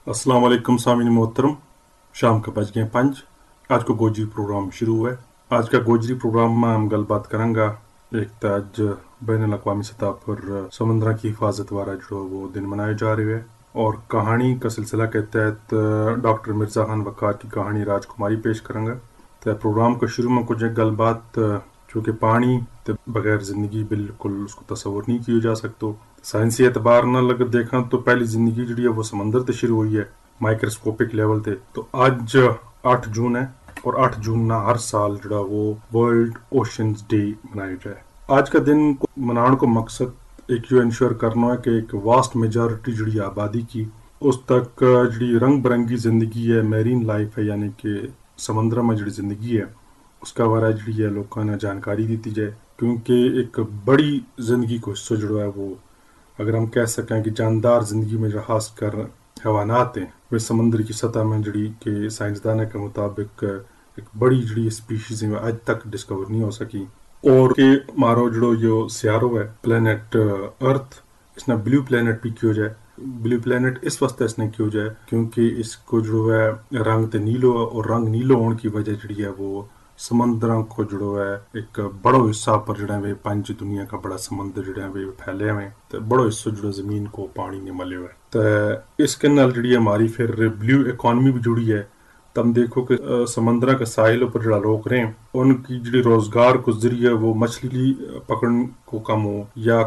अस्सलाम वालेकुम सामीन मोहतरम। शाम का बज गए 5। आज को गोजरी प्रोग्राम शुरू हुआ है। आज का गोजरी प्रोग्राम में हम गलबात करांगा एक तो आज बैन अवी सतह पर समंदर की हिफाजत वाला जो वो दिन मनाए जा रहे हैं, और कहानी का सिलसिला के तहत डॉक्टर मिर्ज़ा खान वक़ार की कहानी राजकुमारी पेश करांगा। तो प्रोग्राम को शुरू में कुछ गलबात चूँकि पानी ते बगैर ज़िंदगी बिल्कुल उसको तस्वुर नहीं किया जा सकता। साइंसी एतबार न अगर देखा तो पहली ज़िंदगी जी है वो समंदर से शुरू हुई है, माइक्रोस्कोपिक लेवल पे। तो आज 8 जून है, और 8 जून ना हर साल जो वो वर्ल्ड ओशंस डे मनाया जाए। आज का दिन को मनाने को मकसद एक जो इंश्योर करना है कि एक वास्ट मेजॉरिटी जी आबादी की उस तक जी रंग बिरंगी ज़िंदगी है, मेरीन लाइफ है, यानी कि समंदर में जी ज़िंदगी है उसका बारे जी है लोगों ने जानकारी दी जाए। क्योंकि एक बड़ी ज़िंदगी को हिस्सा जो है वो अगर हम कह सकें कि जानदार ज़िंदगी में जो खास कर हैवानात हैं वे समुद्र की सतह में जड़ी के साइंसदान के मुताबिक एक बड़ी जड़ी स्पीशीज़ हैं आज तक डिस्कवर नहीं हो सकी। और के मारो जड़ो जो सियारो है प्लेनेट अर्थ, इसने ब्लू प्लेनेट भी क्यों जाए। ब्लू प्लेनेट इस वास्ते इसने क्यों जाए क्योंकि इसको जो है रंग तो नीलो, और रंग नीलो होने की वजह जड़ी है वो समंदर को जो है एक बड़ो हिस्सा पर जड़ा वे पंच दुनिया का बड़ा समंदर जड़ा वे फैले हुए तो बड़ो हिस्सा जो जमीन को पानी ने मले हुए। तो इसके नाल जड़ी हमारी फिर ब्लू इकोनॉमी भी जुड़ी है। तब देखो कि समंदर के साहिलों पर जड़ा लोग रहे उनकी जड़ी रोजगार को जरिए वो मछली पकड़ने को कम हो या